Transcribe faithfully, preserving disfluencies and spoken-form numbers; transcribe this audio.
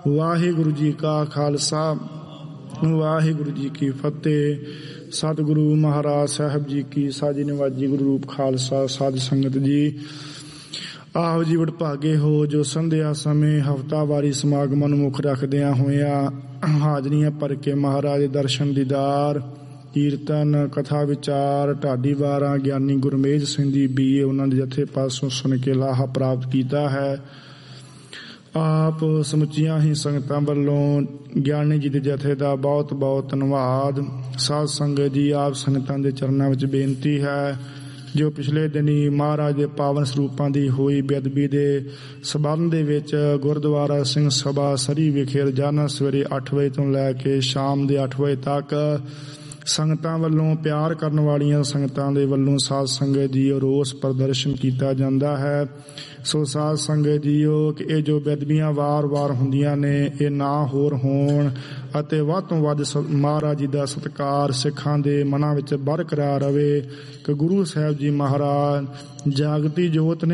ਵਾਹਿਗੁਰੂ ਜੀ ਕਾ ਖਾਲਸਾ ਵਾਹਿਗੁਰੂ ਜੀ ਕੀ ਫਤਿਹ। ਸਤਿਗੁਰੂ ਮਹਾਰਾਜ ਸਾਹਿਬ ਜੀ ਕੀ ਸਾਜੀ ਨਿਵਾਜੀ ਗੁਰੂ ਰੂਪ ਖਾਲਸਾ। ਸਾਧ ਸੰਗਤ ਜੀ, ਆਪ ਜੀ ਵਡਭਾਗੇ ਹੋ ਜੋ ਸੰਧਿਆ ਸਮੇਂ ਹਫ਼ਤਾਵਾਰੀ ਸਮਾਗਮਾਂ ਨੂੰ ਮੁੱਖ ਰੱਖਦਿਆਂ ਹੋਇਆਂ ਹਾਜ਼ਰੀਆਂ ਭਰ ਕੇ ਮਹਾਰਾਜ ਦੇ ਦਰਸ਼ਨ ਦੀਦਾਰ, ਕੀਰਤਨ, ਕਥਾ ਵਿਚਾਰ, ਢਾਡੀ ਵਾਰਾਂ ਗਿਆਨੀ ਗੁਰਮੇਜ ਸਿੰਘ ਜੀ ਬੀਏ ਉਹਨਾਂ ਦੇ ਜਥੇ ਪਾਸੋਂ ਸੁਣ ਕੇ ਲਾਹਾ ਪ੍ਰਾਪਤ ਕੀਤਾ ਹੈ। ਆਪ ਸਮੁੱਚੀਆਂ ਹੀ ਸੰਗਤਾਂ ਵੱਲੋਂ ਗਿਆਨੀ ਜੀ ਦੇ ਜਥੇ ਦਾ ਬਹੁਤ ਬਹੁਤ ਧੰਨਵਾਦ। ਸਾਧ ਸੰਗਤ ਜੀ, ਆਪ ਸੰਗਤਾਂ ਦੇ ਚਰਨਾਂ ਵਿੱਚ ਬੇਨਤੀ ਹੈ ਜੋ ਪਿਛਲੇ ਦਿਨੀ ਮਹਾਰਾਜ ਦੇ ਪਾਵਨ ਸਰੂਪਾਂ ਦੀ ਹੋਈ ਬੇਅਦਬੀ ਦੇ ਸਬੰਧ ਦੇ ਵਿੱਚ ਗੁਰਦੁਆਰਾ ਸਿੰਘ ਸਭਾ ਸਰੀ ਵਿਖੇ ਰੋਜ਼ਾਨਾ ਸਵੇਰੇ ਅੱਠ ਵਜੇ ਤੋਂ ਲੈ ਕੇ ਸ਼ਾਮ ਦੇ ਅੱਠ ਵਜੇ ਤੱਕ ਸੰਗਤਾਂ ਵੱਲੋਂ, ਪਿਆਰ ਕਰਨ ਵਾਲੀਆਂ ਸੰਗਤਾਂ ਦੇ ਵੱਲੋਂ ਸਾਧ ਸੰਗਤ ਜੀ ਰੋਸ ਪ੍ਰਦਰਸ਼ਨ ਕੀਤਾ ਜਾਂਦਾ ਹੈ। ਸੋ ਸਾਧ ਸੰਗਤ ਜੀਓ ਕਿ ਇਹ ਜੋ ਬੇਅਦਬੀਆਂ ਵਾਰ-ਵਾਰ ਹੁੰਦੀਆਂ ਨੇ ਇਹ ਨਾ ਹੋਰ ਹੋਣ ਅਤੇ ਵੱਧ ਤੋਂ ਵੱਧ ਮਹਾਰਾਜ ਜੀ ਦਾ ਸਤਿਕਾਰ ਸਿੱਖਾਂ ਦੇ ਮਨਾਂ ਵਿੱਚ ਬਰਕਰਾਰ ਰਵੇ ਕਿ ਗੁਰੂ ਸਾਹਿਬ ਜੀ ਮਹਾਰਾਜ ਜਾਗਤੀ ਜੋਤ ਨੇ